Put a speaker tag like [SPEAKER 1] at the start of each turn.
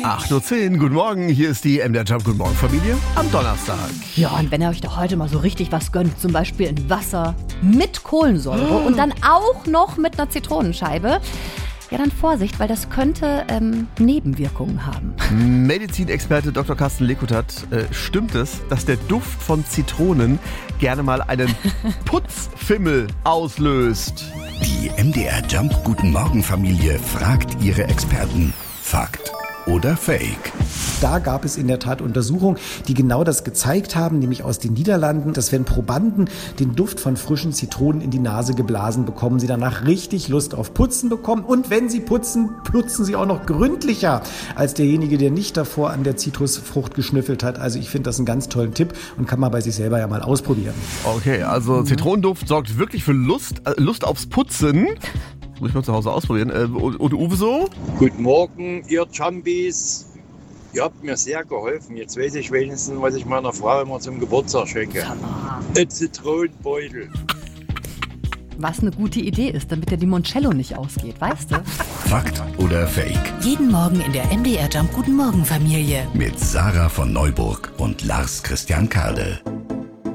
[SPEAKER 1] 8:10 Uhr, guten Morgen, hier ist die MDR Jump Guten Morgen Familie am Donnerstag.
[SPEAKER 2] Ja, und wenn ihr euch doch heute mal so richtig was gönnt, zum Beispiel ein Wasser mit Kohlensäure und dann auch noch mit einer Zitronenscheibe, ja dann Vorsicht, weil das könnte Nebenwirkungen haben.
[SPEAKER 1] Medizinexperte Dr. Carsten Lekutat, stimmt es, dass der Duft von Zitronen gerne mal einen Putzfimmel auslöst?
[SPEAKER 3] Die MDR Jump Guten Morgen Familie fragt ihre Experten. Fakt oder Fake?
[SPEAKER 4] Da gab es in der Tat Untersuchungen, die genau das gezeigt haben, nämlich aus den Niederlanden, dass wenn Probanden den Duft von frischen Zitronen in die Nase geblasen bekommen, sie danach richtig Lust auf Putzen bekommen. Und wenn sie putzen, putzen sie auch noch gründlicher als derjenige, der nicht davor an der Zitrusfrucht geschnüffelt hat. Also ich finde das einen ganz tollen Tipp und kann man bei sich selber ja mal ausprobieren.
[SPEAKER 1] Okay, also Zitronenduft sorgt wirklich für Lust aufs Putzen. Muss ich mal zu Hause ausprobieren. Und Uwe so?
[SPEAKER 5] Guten Morgen, ihr Jumpies. Ihr habt mir sehr geholfen. Jetzt weiß ich wenigstens, was ich meiner Frau immer zum Geburtstag schenke. Ein Zitronenbeutel.
[SPEAKER 2] Was eine gute Idee ist, damit der Limoncello nicht ausgeht, weißt du?
[SPEAKER 3] Fakt oder Fake?
[SPEAKER 6] Jeden Morgen in der MDR Jump Guten Morgen Familie.
[SPEAKER 3] Mit Sarah von Neuburg und Lars Christian Kade.